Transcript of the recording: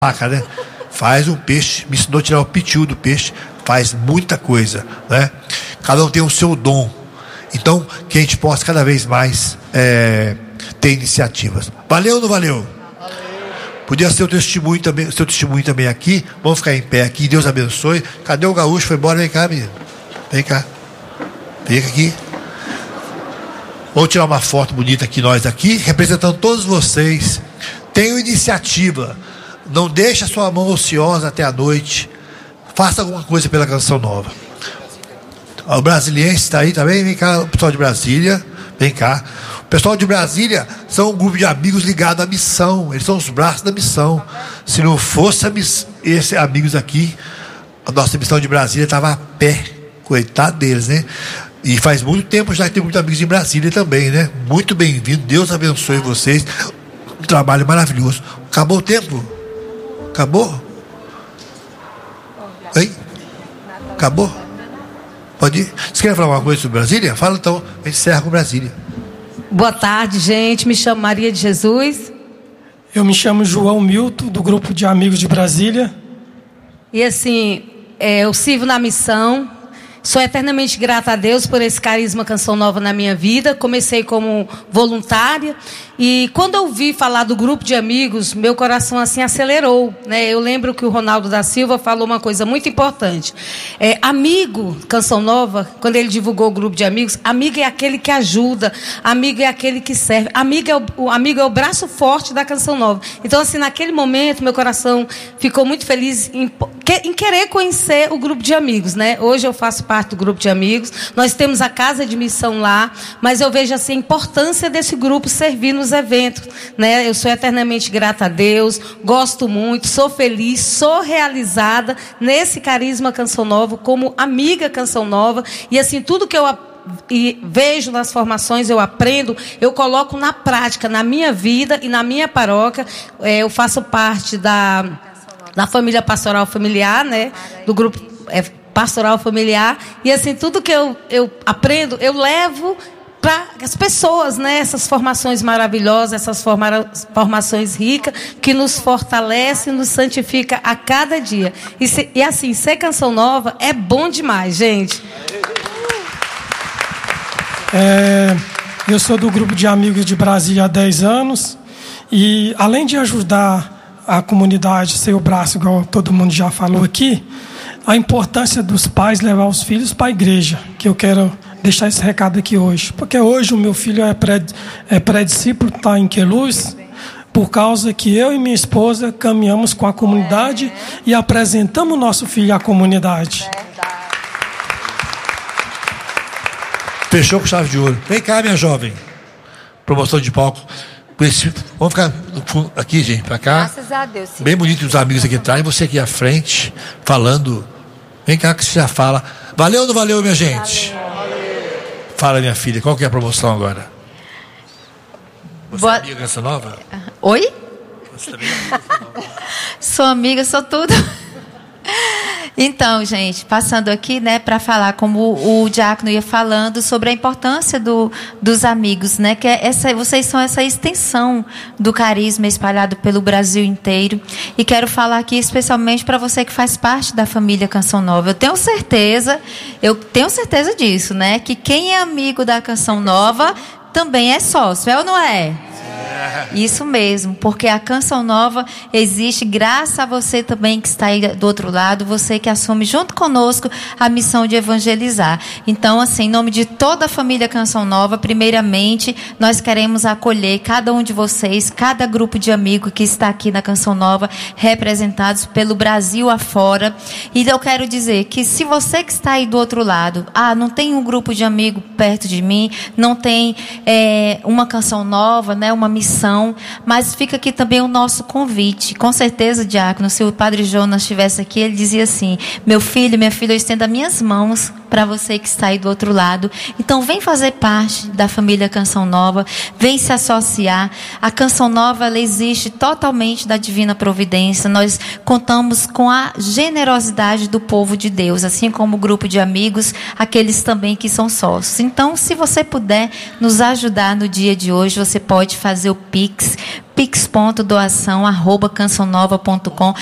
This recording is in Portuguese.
né? Faz um peixe, me ensinou a tirar o pitiu do peixe, faz muita coisa, né? Cada um tem o seu dom. Então, que a gente possa cada vez mais ter iniciativas. Valeu ou não valeu? Podia ser o seu testemunho também aqui. Vamos ficar em pé aqui, Deus abençoe. Cadê o gaúcho? Foi embora, vem cá, menino. Vem cá. Fica aqui. Vamos tirar uma foto bonita aqui, nós aqui, representando todos vocês. Tenham iniciativa. Não deixe a sua mão ociosa até a noite. Faça alguma coisa pela Canção Nova. O Brasiliense está aí também. Vem cá, o pessoal de Brasília. Vem cá. O pessoal de Brasília são um grupo de amigos ligado à missão. Eles são os braços da missão. Se não fosse esses amigos aqui, a nossa missão de Brasília estava a pé. Coitado deles, né? E faz muito tempo já que tem muitos amigos em Brasília também, né? Muito bem-vindo. Deus abençoe vocês. Um trabalho maravilhoso. Acabou o tempo? Acabou? Hein? Acabou? Pode ir? Você quer falar alguma coisa sobre Brasília? Fala então, a gente encerra com Brasília. Boa tarde, gente. Me chamo Maria de Jesus. Eu me chamo João Milton, do grupo de amigos de Brasília. E assim, eu sirvo na missão. Sou eternamente grata a Deus por esse carisma Canção Nova na minha vida. Comecei como voluntária e quando eu vi falar do grupo de amigos, meu coração assim acelerou, né? Eu lembro que o Ronaldo da Silva falou uma coisa muito importante. Amigo Canção Nova, quando ele divulgou o grupo de amigos, amigo é aquele que ajuda, amigo é aquele que serve, amigo é o braço forte da Canção Nova. Então assim, naquele momento, meu coração ficou muito feliz em querer conhecer o grupo de amigos, né? Hoje eu faço parte do grupo de amigos, nós temos a casa de missão lá, mas eu vejo assim a importância desse grupo servir nos eventos, né? Eu sou eternamente grata a Deus, gosto muito, sou feliz, sou realizada nesse carisma Canção Nova, como amiga Canção Nova, e assim, tudo que eu vejo nas formações, eu aprendo, eu coloco na prática, na minha vida e na minha paróquia. Eu faço parte da família pastoral familiar, né? Do grupo pastoral familiar, e assim, tudo que eu aprendo, eu levo para as pessoas, né? Essas formações maravilhosas, essas formações ricas, que nos fortalece, nos santifica a cada dia. E assim, ser Canção Nova é bom demais, gente. Eu sou do grupo de amigos de Brasília há 10 anos, e além de ajudar a comunidade, ser o braço, igual todo mundo já falou aqui, a importância dos pais levar os filhos para a igreja, que eu quero deixar esse recado aqui hoje. Porque hoje o meu filho é pré-discípulo, está em Queluz, por causa que eu e minha esposa caminhamos com a comunidade e apresentamos nosso filho à comunidade. Fechou com chave de ouro. Vem cá, minha jovem. Promoção de palco. Vamos ficar aqui, gente, para cá. Graças a Deus. Sim. Bem bonito os amigos aqui atrás. Você aqui à frente, falando. Vem cá que você já fala. Valeu ou não valeu, minha gente? Valeu. Fala, minha filha, qual que é a promoção agora? Você é amiga Canção Nova? Oi? Você também é amiga Canção Nova? Sou amiga, sou tudo. Então, gente, passando aqui, né, para falar, como o diácono ia falando, sobre a importância dos amigos, né, que vocês são essa extensão do carisma espalhado pelo Brasil inteiro. E quero falar aqui especialmente para você que faz parte da família Canção Nova. Eu tenho certeza disso, né, que quem é amigo da Canção Nova também é sócio, é ou não é? Isso mesmo, porque a Canção Nova existe graças a você também que está aí do outro lado, você que assume junto conosco a missão de evangelizar. Então, assim, em nome de toda a família Canção Nova, primeiramente, nós queremos acolher cada um de vocês, cada grupo de amigos que está aqui na Canção Nova, representados pelo Brasil afora. E eu quero dizer que se você que está aí do outro lado, não tem um grupo de amigos perto de mim, não tem uma Canção Nova, né, uma missão, mas fica aqui também o nosso convite. Com certeza, diácono, se o padre Jonas estivesse aqui, ele dizia assim: meu filho, minha filha, eu estendo as minhas mãos para você que está aí do outro lado. Então, vem fazer parte da família Canção Nova, vem se associar. A Canção Nova, ela existe totalmente da divina providência. Nós contamos com a generosidade do povo de Deus, assim como o grupo de amigos, aqueles também que são sócios. Então, se você puder nos ajudar no dia de hoje, você pode fazer o Pix pix.doação@cançãonova.com.